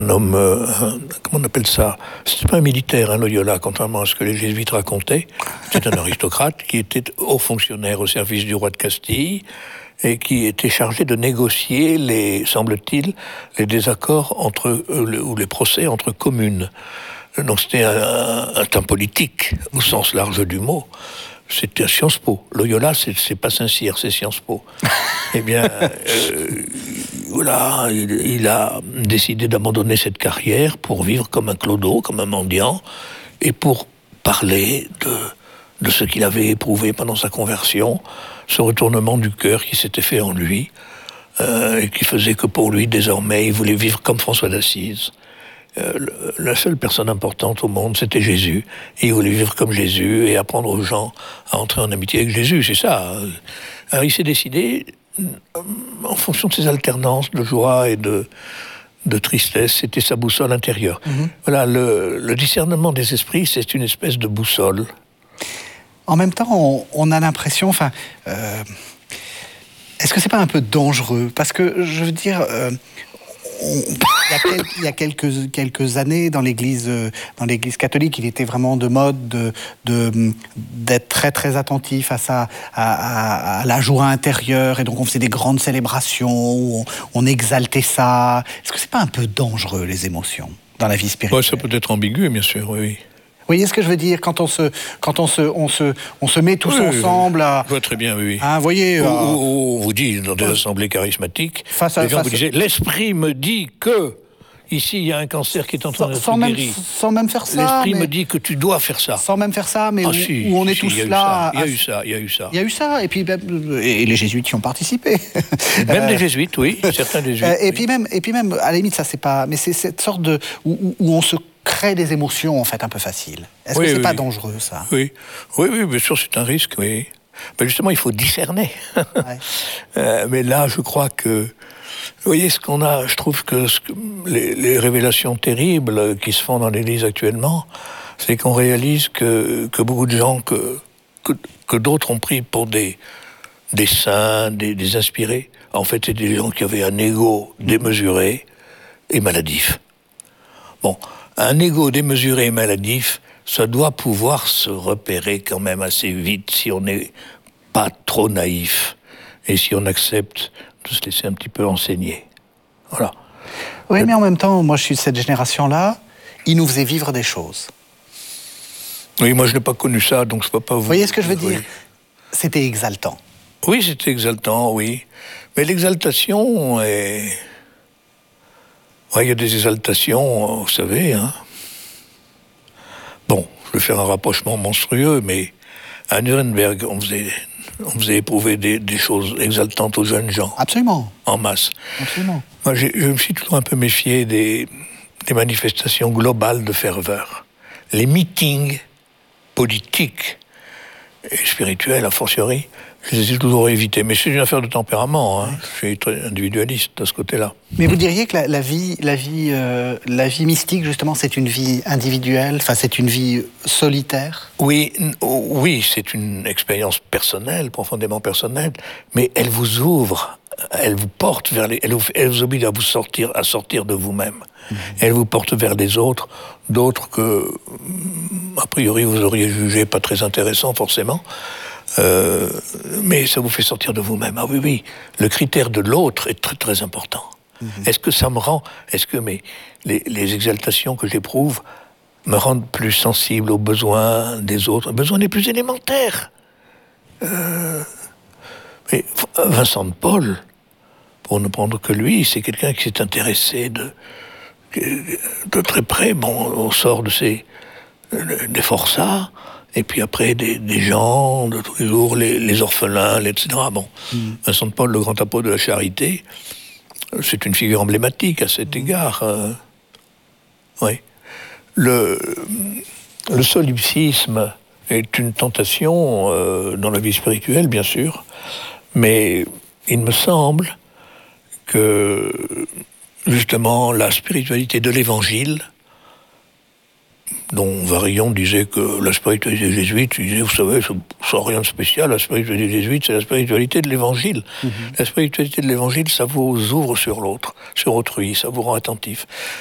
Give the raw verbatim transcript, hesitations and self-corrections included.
Un homme, euh, un- comment on appelle ça? C'était pas un militaire, hein, Loyola, contrairement à ce que les jésuites racontaient. C'est un aristocrate qui était haut fonctionnaire au service du roi de Castille et qui était chargé de négocier les, semble-t-il, les désaccords entre, euh, le- ou les procès entre communes. Donc c'était un, un, un temps politique, au sens large du mot. C'était à Sciences Po. Loyola, c'est, c'est pas Saint-Cyr, c'est Sciences Po. Eh bien, euh, voilà, il, il a décidé d'abandonner cette carrière pour vivre comme un clodo, comme un mendiant, et pour parler de, de ce qu'il avait éprouvé pendant sa conversion, ce retournement du cœur qui s'était fait en lui, euh, et qui faisait que pour lui, désormais, il voulait vivre comme François d'Assise. Euh, le, la seule personne importante au monde, c'était Jésus. Et il voulait vivre comme Jésus et apprendre aux gens à entrer en amitié avec Jésus, c'est ça. Alors il s'est décidé, en fonction de ses alternances de joie et de, de tristesse, c'était sa boussole intérieure. Mm-hmm. Voilà, le, le discernement des esprits, c'est une espèce de boussole. En même temps, on, on a l'impression, enfin, euh, est-ce que c'est pas un peu dangereux? Parce que, je veux dire... Euh, On, il y a, quel, il y a quelques, quelques années, dans l'église, dans l'église catholique, il était vraiment de mode de, de, d'être très, très attentif à, sa, à, à, à la joie intérieure. Et donc, on faisait des grandes célébrations, où on, on exaltait ça. Est-ce que c'est pas un peu dangereux, les émotions, dans la vie spirituelle? Ouais, ça peut être ambigu, bien sûr, oui. Vous voyez ce que je veux dire, quand on se, quand on se, on se, on se met tous oui, ensemble à... Je vois très bien, oui. Hein, voyez, ou, à... ou, ou vous dites, dans des euh, assemblées charismatiques, face à, les gens face vous disaient, l'esprit me dit que... Ici, il y a un cancer qui est en train d'être guéri. Sans même faire ça. L'esprit mais... me dit que tu dois faire ça. Sans même faire ça, mais ah, où, si, où on si, est si, tous il là. Il y a eu ça, il y a eu ça. Il y a eu ça, et puis et les jésuites y ont participé. Même euh, des jésuites, oui, certains des jésuites. Et oui. puis même, et puis même, à la limite, ça c'est pas, mais c'est cette sorte de où, où on se crée des émotions en fait un peu faciles. Est-ce oui, que c'est oui, pas oui. dangereux ça? Oui, oui, oui, bien sûr, c'est un risque, oui. Mais justement, il faut discerner. Ouais. euh, mais là, je crois que vous voyez, ce qu'on a, je trouve que, ce que les, les révélations terribles qui se font dans l'Église actuellement, c'est qu'on réalise que, que beaucoup de gens que, que, que d'autres ont pris pour des, des saints, des, des inspirés, en fait, c'est des gens qui avaient un ego démesuré et maladif. Bon, un ego démesuré et maladif, ça doit pouvoir se repérer quand même assez vite si on n'est pas trop naïf et si on accepte de se laisser un petit peu enseigner. Voilà. Oui, mais en même temps, moi je suis de cette génération-là, il nous faisait vivre des choses. Oui, moi je n'ai pas connu ça, donc je ne peux pas vous... Vous voyez ce que je veux oui. dire? C'était exaltant. Oui, c'était exaltant, oui. Mais l'exaltation est... Ouais, il y a des exaltations, vous savez, hein. Bon, je vais faire un rapprochement monstrueux, mais à Nuremberg, on faisait... on faisait éprouver des, des choses exaltantes aux jeunes gens. Absolument. En masse. Absolument. Moi, j'ai, je me suis toujours un peu méfié des, des manifestations globales de ferveur. Les meetings politiques et spirituels, a fortiori, je les ai toujours évités. Mais c'est une affaire de tempérament. Hein. Oui. Je suis très individualiste à ce côté-là. Mais vous diriez que la, la vie, la vie, euh, la vie mystique, justement, c'est une vie individuelle, enfin, c'est une vie solitaire? Oui, n- oui, c'est une expérience personnelle, profondément personnelle, mais elle vous ouvre, elle vous porte vers les, elle vous, elle vous oblige à vous sortir, à sortir de vous-même. Mmh. Elle vous porte vers les autres, d'autres que, a priori, vous auriez jugé pas très intéressants, forcément. Euh, mais ça vous fait sortir de vous-même. Ah oui, oui, le critère de l'autre est très, très important. Mmh. Est-ce que ça me rend, est-ce que mes, les, les exaltations que j'éprouve me rendent plus sensible aux besoins des autres, aux besoins les plus élémentaires. Euh, mais Vincent de Paul, pour ne prendre que lui, c'est quelqu'un qui s'est intéressé de, de très près, bon, au sort de ces, des forçats, et puis après des, des gens de tous les jours, les, les orphelins, et cetera. Bon, mmh. Vincent de Paul, le grand apôtre de la charité, c'est une figure emblématique à cet mmh. égard. Euh, oui. Le, le solipsisme est une tentation euh, dans la vie spirituelle, bien sûr, mais il me semble que, justement, la spiritualité de l'Évangile, dont Varillon disait que la spiritualité des jésuites, il disait, vous savez, sans rien de spécial, la spiritualité des jésuites, c'est la spiritualité de l'Évangile. Mm-hmm. La spiritualité de l'Évangile, ça vous ouvre sur l'autre, sur autrui, ça vous rend attentif.